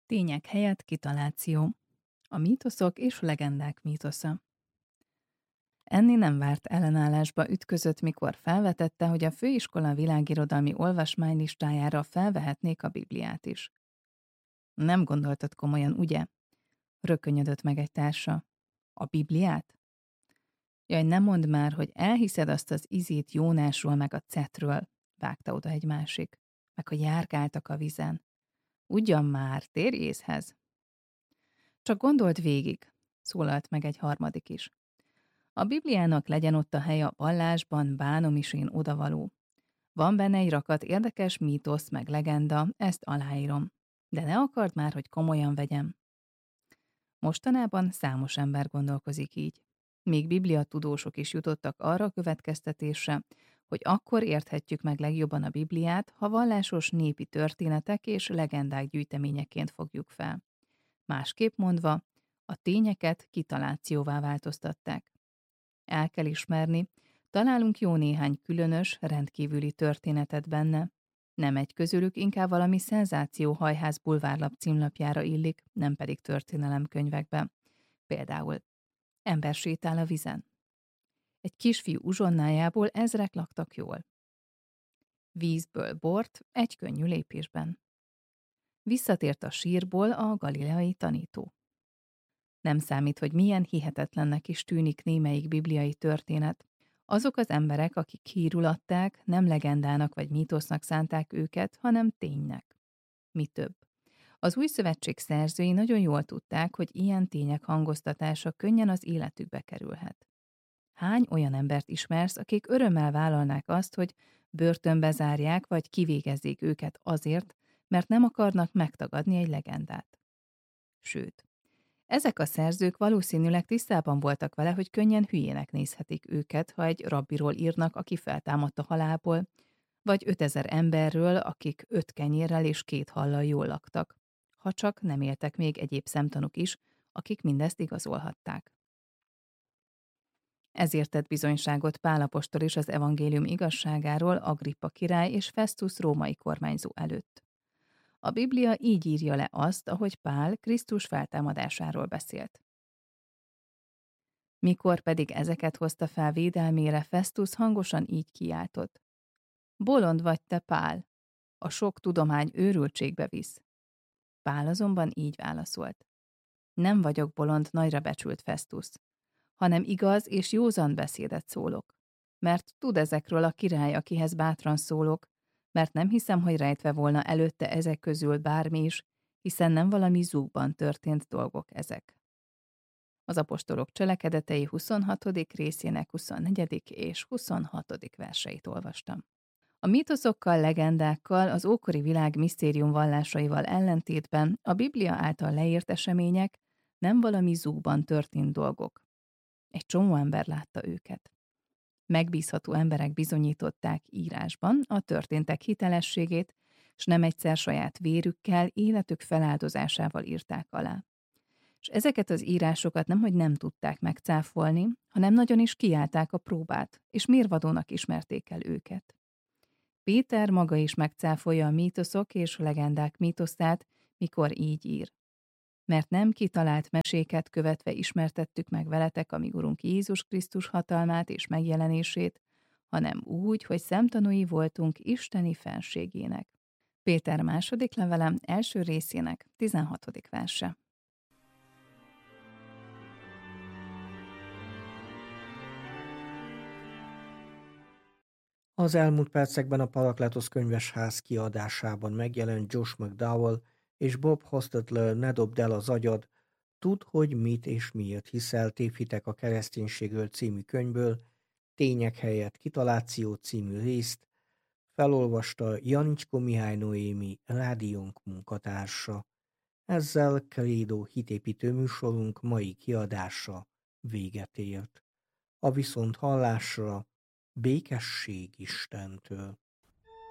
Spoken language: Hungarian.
Tények helyett kitaláció. A mítoszok és legendák mítosza. Enni nem várt ellenállásba ütközött, mikor felvetette, hogy a főiskola világirodalmi olvasmánylistájára felvehetnék a Bibliát is. Nem gondoltad komolyan, ugye? Rökönyödött meg egy társa. A Bibliát? Jaj, ne mondd már, hogy elhiszed azt az izét Jónásról meg a Cetről, vágta oda egy másik, meg hogy járkáltak a vizen. Ugyan már, térj észhez! Csak gondold végig, szólalt meg egy harmadik is. A Bibliának legyen ott a helye a vallásban, bánom is én odavaló. Van benne egy rakat érdekes mítosz meg legenda, ezt aláírom. De ne akard már, hogy komolyan vegyem. Mostanában számos ember gondolkozik így. Még bibliatudósok is jutottak arra a következtetésre, hogy akkor érthetjük meg legjobban a Bibliát, ha vallásos népi történetek és legendák gyűjteményeként fogjuk fel. Másképp mondva, a tényeket kitalációvá változtatták. El kell ismerni, találunk jó néhány különös, rendkívüli történetet benne. Nem egy közülük, inkább valami szenzációhajház bulvárlap címlapjára illik, nem pedig történelemkönyvekbe. Például ember sétál a vizen. Egy kisfiú uzsonnájából ezrek laktak jól. Vízből bort egy könnyű lépésben. Visszatért a sírból a galileai tanító. Nem számít, hogy milyen hihetetlennek is tűnik némelyik bibliai történet. Azok az emberek, akik hírul adták, nem legendának vagy mítosznak szánták őket, hanem ténynek. Mi több. Az Új Szövetség szerzői nagyon jól tudták, hogy ilyen tények hangoztatása könnyen az életükbe kerülhet. Hány olyan embert ismersz, akik örömmel vállalnák azt, hogy börtönbe zárják vagy kivégezzék őket azért, mert nem akarnak megtagadni egy legendát? Sőt, ezek a szerzők valószínűleg tisztában voltak vele, hogy könnyen hülyének nézhetik őket, ha egy rabbiról írnak, aki feltámadt a halálból, vagy 5000 emberről, akik 5 kenyérrel és 2 hallal jól laktak, ha csak nem éltek még egyéb szemtanúk is, akik mindezt igazolhatták. Ezért tett bizonyságot Pál apostol is az evangélium igazságáról Agrippa király és Festus római kormányzó előtt. A Biblia így írja le azt, ahogy Pál Krisztus feltámadásáról beszélt. Mikor pedig ezeket hozta fel védelmére, Festus hangosan így kiáltott. Bolond vagy te, Pál, a sok tudomány őrültségbe visz. Pál azonban így válaszolt. Nem vagyok bolond, nagyra becsült Festus, hanem igaz és józan beszédet szólok. Mert tud ezekről a király, akihez bátran szólok, mert nem hiszem, hogy rejtve volna előtte ezek közül bármi is, hiszen nem valami zúgban történt dolgok ezek. Az apostolok cselekedetei 26. részének 24. és 26. verseit olvastam. A mítoszokkal, legendákkal, az ókori világ misztérium vallásaival ellentétben a Biblia által leírt események nem valami zúgban történt dolgok. Egy csomó ember látta őket. Megbízható emberek bizonyították írásban a történtek hitelességét, és nem egyszer saját vérükkel, életük feláldozásával írták alá. És ezeket az írásokat nemhogy nem tudták megcáfolni, hanem nagyon is kiállták a próbát, és mérvadónak ismerték el őket. Péter maga is megcáfolja a mítoszok és legendák mítoszát, mikor így ír. Mert nem kitalált meséket követve ismertettük meg veletek a mi Urunk Jézus Krisztus hatalmát és megjelenését, hanem úgy, hogy szemtanúi voltunk isteni fenségének. Péter második levele első részének 16. verse. Az elmúlt percekben a Parakletos könyvesház kiadásában megjelent Josh McDowell és Bob Hostetler Ne dobd el az agyad, Tudd, hogy mit és miért hiszel tévhitek a kereszténységről című könyvből, Tények helyett kitaláció című részt, felolvasta Janicskó Mihály Noémi, rádiónk munkatársa. Ezzel Credo hitépítő műsorunk mai kiadása véget ért. A viszonthallásra békesség Istentől.